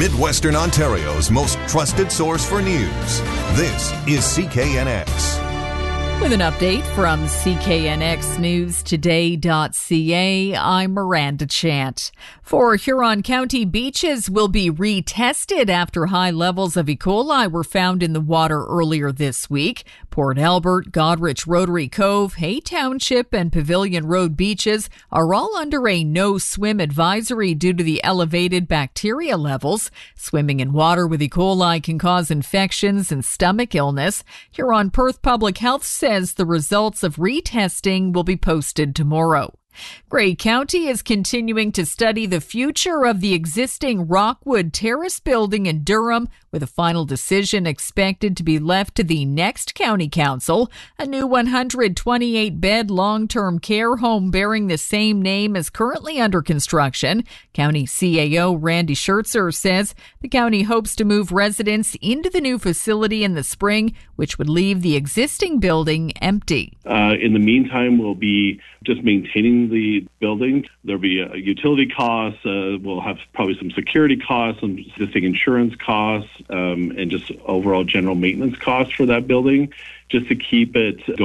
Midwestern Ontario's most trusted source for news. This is CKNX. With an update from CKNXNewsToday.ca, I'm Miranda Chant. 4 Huron County beaches will be retested after high levels of E. coli were found in the water earlier this week. Port Albert, Godrich Rotary Cove, Hay Township, and Pavilion Road beaches are all under a no-swim advisory due to the elevated bacteria levels. Swimming in water with E. coli can cause infections and stomach illness. Huron Perth Public Health says the results of retesting will be posted tomorrow. Grey County is continuing to study the future of the existing Rockwood Terrace building in Durham, with a final decision expected to be left to the next county council. A new 128-bed long-term care home bearing the same name is currently under construction. County CAO Randy Schertzer says the county hopes to move residents into the new facility in the spring, which would leave the existing building empty. In the meantime, we'll be just maintaining the building. There'll be utility costs. We'll have probably some security costs, some existing insurance costs, and just overall general maintenance costs for that building, just to keep it going.